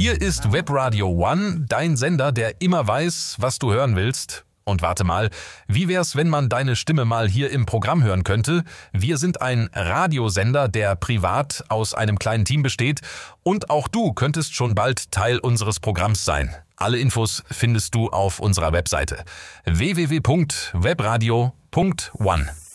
Hier ist Webradio One, dein Sender, der immer weiß, was du hören willst. Und warte mal, wie wär's, wenn man deine Stimme mal hier im Programm hören könnte? Wir sind ein Radiosender, der privat aus einem kleinen Team besteht. Und auch du könntest schon bald Teil unseres Programms sein. Alle Infos findest du auf unserer Webseite www.webradio.one.